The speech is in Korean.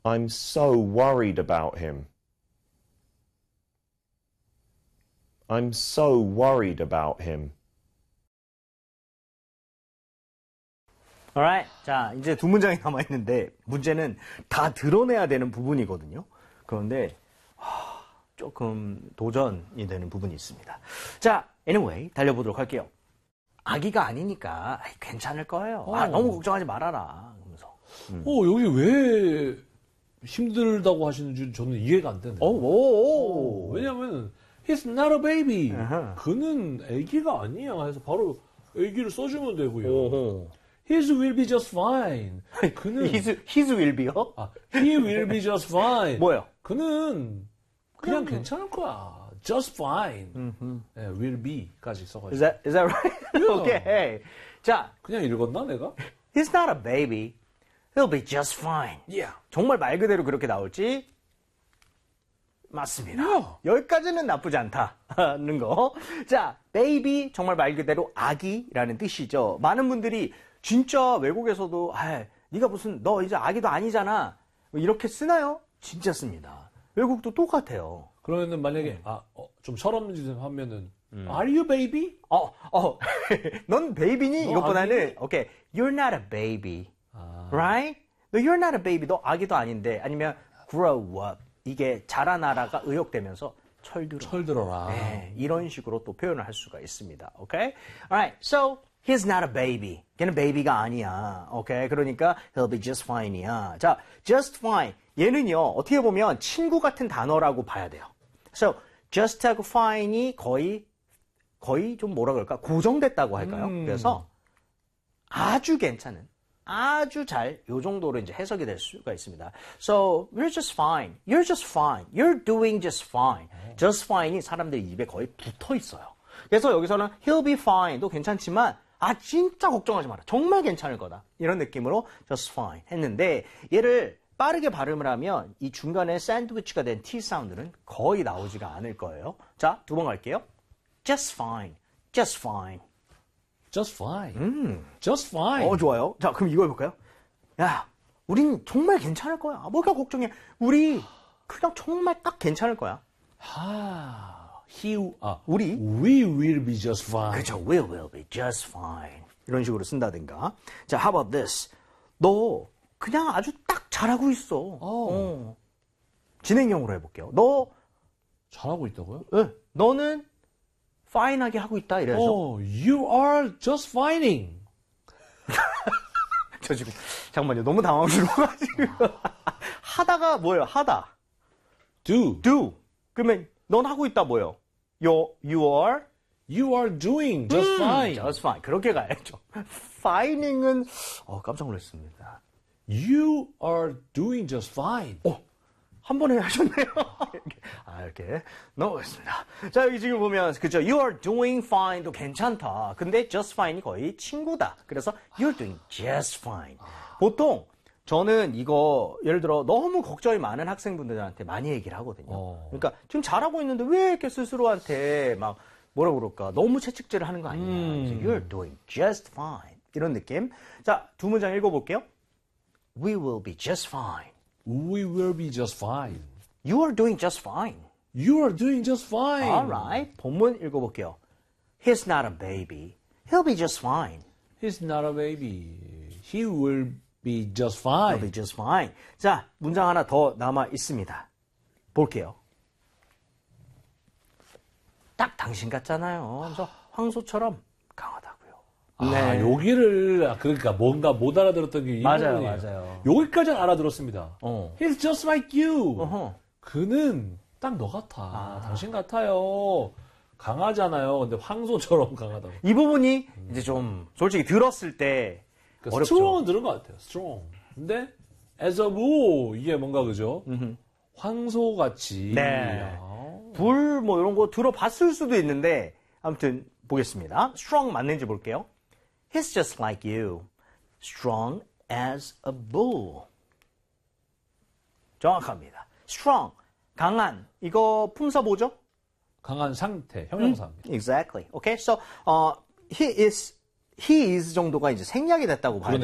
I'm so worried about him. I'm so worried about him. Alright. 자, 이제 두 문장이 남아있는데, 문제는 다 드러내야 되는 부분이거든요. 그런데, 조금 도전이 되는 부분이 있습니다. 자, anyway, 달려보도록 할게요. 아기가 아니니까, 괜찮을 거예요. 너무 걱정하지 말아라. 그러면서. 여기 왜 힘들다고 하시는지 저는 이해가 안 되네요. 왜냐면, he's not a baby. 그는 아기가 아니야. 해서 바로 아기를 써주면 되고요. His will be just fine. 그는 his will be요? he will be just fine. 뭐요? 그는 그냥 괜찮을 거야. Just fine. 네, will be까지 써가지고. Is that right? Okay. 자, 그냥 읽었나 내가? He's not a baby. He'll be just fine. Yeah. 정말 말 그대로 그렇게 나올지? 맞습니다. Yeah. 여기까지는 나쁘지 않다는 거. 자, baby 정말 말 그대로 아기라는 뜻이죠. 많은 분들이 진짜 외국에서도 네가 무슨 너 이제 아기도 아니잖아 이렇게 쓰나요? 진짜 씁니다. 외국도 똑같아요. 그러면은 만약에 좀 철없는 짓을 하면은 Are you baby? 넌 베이비니? 이것보다는 okay, you're not a baby, right? No, you're not a baby. 너 아기도 아닌데 아니면 grow up 이게 자라나라가 의역되면서 철들어라. 네, 이런 식으로 또 표현을 할 수가 있습니다. Okay? Alright, so he's not a baby. 걔는 베이비가 아니야. Okay? 그러니까 he'll be just fine이야. 자, just fine. 얘는요, 어떻게 보면 친구 같은 단어라고 봐야 돼요. So, just하고 fine이 거의 좀 뭐라 그럴까? 고정됐다고 할까요? 그래서 아주 괜찮은, 아주 잘, 요 정도로 이제 해석이 될 수가 있습니다. So, we're just fine. You're just fine. You're doing just fine. just fine이 사람들 입에 거의 붙어 있어요. 그래서 여기서는 he'll be fine도 괜찮지만 진짜 걱정하지 마라. 정말 괜찮을 거다. 이런 느낌으로 just fine 했는데 얘를 빠르게 발음을 하면 이 중간에 샌드위치가 된 T 사운드는 거의 나오지가 않을 거예요. 자, 두 번 갈게요. just fine. just fine. just fine. just fine. 좋아요. 자, 그럼 이거 해볼까요? 야, 우린 정말 괜찮을 거야. 뭐가 걱정해. 우리 그냥 정말 딱 괜찮을 거야. 우리? We will be just fine. 그렇죠. We will be just fine. 이런 식으로 쓴다든가. 자, how about this? 너 그냥 아주 딱 잘하고 있어. 진행형으로 해볼게요. 너 잘하고 있다고요? 네, 너는 fine하게 하고 있다. 이래야죠. You are just fining. 저 지금 잠깐만요. 너무 당황스러워가지고. 하다가 뭐예요? 하다. do. 그러면 넌 하고 있다 뭐예요? You are doing just fine. just fine. 그렇게 가야죠. fining은 깜짝 놀랐습니다. You are doing just fine. 한 번에 하셨네요. 이렇게 넘어가겠습니다. 자, 여기 지금 보면 그죠? You are doing fine도 괜찮다. 근데 just fine이 거의 친구다. 그래서 you're doing just fine. 보통 저는 이거 예를 들어 너무 걱정이 많은 학생분들한테 많이 얘기를 하거든요. 그러니까 지금 잘하고 있는데 왜 이렇게 스스로한테 막 뭐라 그럴까 너무 채찍질을 하는 거 아니냐. You're doing just fine. 이런 느낌. 자, 두 문장 읽어볼게요. We will be just fine. We will be just fine. You are doing just fine. You are doing just fine. Alright. 본문 읽어볼게요. He's not a baby. He'll be just fine. He's not a baby. He will be just fine. He'll be just fine. 자, 문장 하나 더 남아 있습니다. 볼게요. 딱 당신 같잖아요. 그래서 황소처럼 강하다고요. 여기를 그러니까 뭔가 못 알아들었던 게 이 부분이에요. 맞아요. 여기까지는 알아들었습니다. He's just like you. 그는 딱 너 같아. 당신 같아요. 강하잖아요. 근데 황소처럼 강하다고. 이 부분이 이제 좀 솔직히 들었을 때 그러니까 어렵죠. strong은 들은 것 같아요. strong. 근데 as a bull 이게 뭔가 그죠? 황소같이. 네. 불 뭐 이런 거 들어봤을 수도 있는데 아무튼 보겠습니다. strong 맞는지 볼게요. He's just like you. Strong as a bull. 정확합니다. strong, 강한. 이거 품사 뭐죠? 강한 상태, 형용사입니다. Exactly. Okay, so he is 정도가 이제 생략이 됐다고 봐야 돼요.